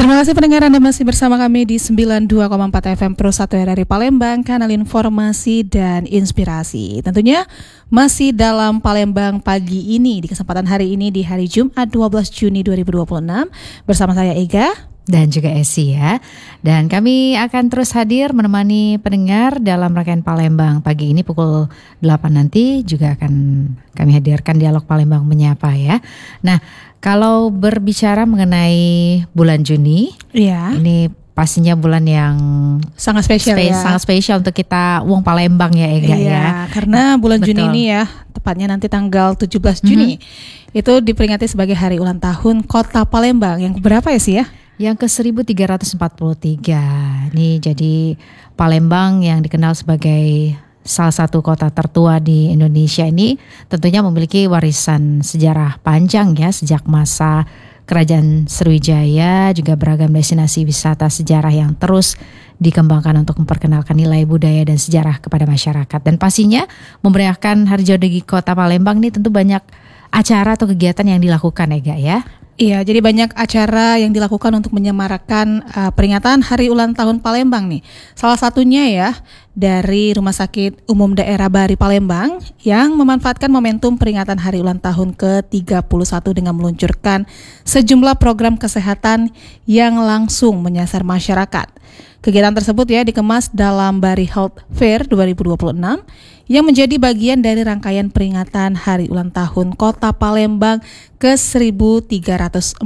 Terima kasih pendengar, Anda masih bersama kami di 92,4 FM Pro 1 RRI Palembang, kanal informasi dan inspirasi. Tentunya masih dalam Palembang pagi ini, di kesempatan hari ini di hari Jumat 12 Juni 2026 bersama saya Ega dan juga Esi ya. Dan kami akan terus hadir menemani pendengar dalam rangkaian Palembang pagi ini pukul 8 nanti juga akan kami hadirkan dialog Palembang menyapa ya. Nah, kalau berbicara mengenai bulan Juni, ya, ini pastinya bulan yang sangat spesial ya. Sangat spesial untuk kita Wong Palembang ya Ega ya. Karena bulan Juni ini ya, tepatnya nanti tanggal 17 Juni itu diperingati sebagai hari ulang tahun Kota Palembang yang berapa ya sih ya? Yang ke-1343. Ini jadi Palembang yang dikenal sebagai salah satu kota tertua di Indonesia ini tentunya memiliki warisan sejarah panjang ya, sejak masa Kerajaan Sriwijaya, juga beragam destinasi wisata sejarah yang terus dikembangkan untuk memperkenalkan nilai budaya dan sejarah kepada masyarakat. Dan pastinya memeriahkan Hari Jadi Kota Palembang ini tentu banyak acara atau kegiatan yang dilakukan Ega ya. Iya, jadi banyak acara yang dilakukan untuk menyemarakan peringatan Hari Ulang Tahun Palembang nih. Salah satunya ya dari Rumah Sakit Umum Daerah Bahari Palembang yang memanfaatkan momentum peringatan Hari Ulang Tahun ke-31 dengan meluncurkan sejumlah program kesehatan yang langsung menyasar masyarakat. Kegiatan tersebut ya dikemas dalam Bahari Health Fair 2026 yang menjadi bagian dari rangkaian peringatan Hari Ulang Tahun Kota Palembang ke-1343.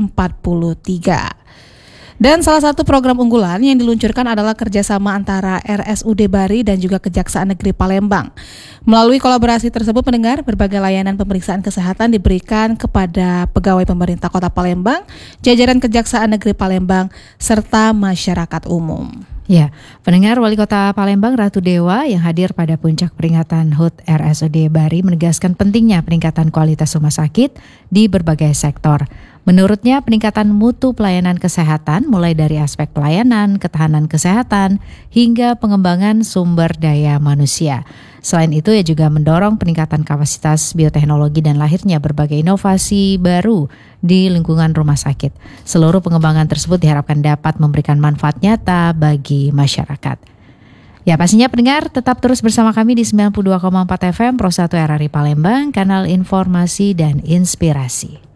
Dan salah satu program unggulan yang diluncurkan adalah kerjasama antara RSUD Bahari dan juga Kejaksaan Negeri Palembang. Melalui kolaborasi tersebut pendengar, berbagai layanan pemeriksaan kesehatan diberikan kepada pegawai pemerintah Kota Palembang, jajaran Kejaksaan Negeri Palembang, serta masyarakat umum. Ya, pendengar, Wali Kota Palembang Ratu Dewa yang hadir pada puncak peringatan HUT RSUD Bahari menegaskan pentingnya peningkatan kualitas rumah sakit di berbagai sektor. Menurutnya, peningkatan mutu pelayanan kesehatan mulai dari aspek pelayanan, ketahanan kesehatan, hingga pengembangan sumber daya manusia. Selain itu, ia juga mendorong peningkatan kapasitas bioteknologi dan lahirnya berbagai inovasi baru di lingkungan rumah sakit. Seluruh pengembangan tersebut diharapkan dapat memberikan manfaat nyata bagi masyarakat. Ya, pastinya pendengar tetap terus bersama kami di 92,4 FM Pro 1 RRI Palembang, kanal informasi dan inspirasi.